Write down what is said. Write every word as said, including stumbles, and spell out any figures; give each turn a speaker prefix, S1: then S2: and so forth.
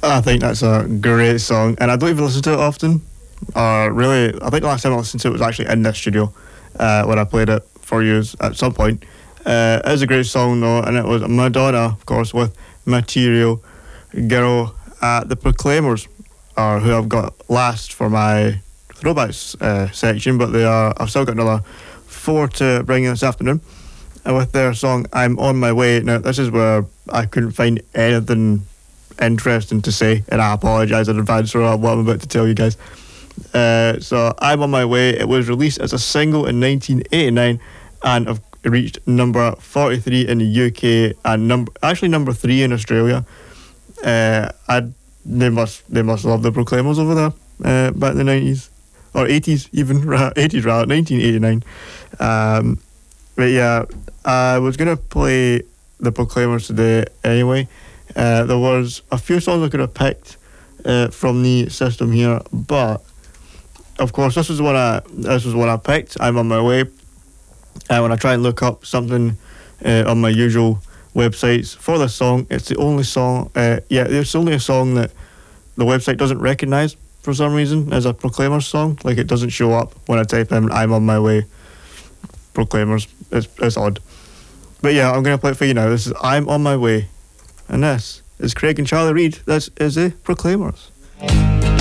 S1: I think that's a great song, and I don't even listen to it often. Uh, really, I think the last time I listened to it was actually in this studio uh, when I played it for you at some point. Uh, it is a great song though, and it was Madonna, of course, with Material Girl. Uh, the Proclaimers are who I've got last for my throwbacks uh, section, but they are. I've still got another four to bring in this afternoon, and with their song "I'm on My Way." Now, this is where I couldn't find anything interesting to say, and I apologise in advance for what I'm about to tell you guys. Uh, so, "I'm on My Way." It was released as a single in nineteen eighty-nine, and have reached number forty-three in the U K and number actually number three in Australia. Uh, I they must they must love the Proclaimers over there uh, back in the nineties or eighties even eighties rather nineteen eighty-nine. Um, but yeah, I was gonna play the Proclaimers today anyway. Uh, there was a few songs I could have picked uh, from the system here, but of course this was the one I this was one I picked. I'm on my way. And when I try and look up something uh, on my usual websites for this song, it's the only song, uh, yeah, it's only a song that the website doesn't recognise for some reason as a Proclaimers song. Like, it doesn't show up when I type in "I'm on my way" Proclaimers. It's, it's odd. But yeah, I'm going to play it for you now. This is "I'm on My Way." And this is Craig and Charlie Reid. This is the Proclaimers.